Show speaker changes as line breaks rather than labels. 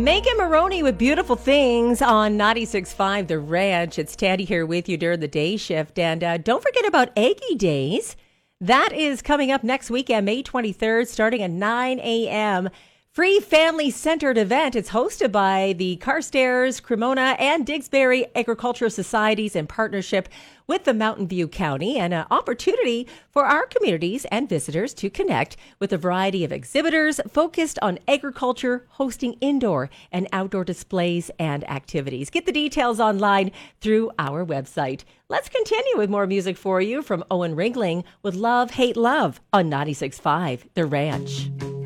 Megan Maroney with Beautiful Things on 96.5 The Ranch. It's Teddy here with you during the day shift. And don't forget about Aggie Days. That is coming up next weekend, May 23rd, starting at 9 a.m. Free family-centered event. It's hosted by the Carstairs, Cremona, and Digsbury Agricultural Societies in partnership with the Mountain View County, and an opportunity for our communities and visitors to connect with a variety of exhibitors focused on agriculture, hosting indoor and outdoor displays and activities. Get the details online through our website. Let's continue with more music for you from Owen Ringling with Love, Hate, Love on 96.5 The Ranch.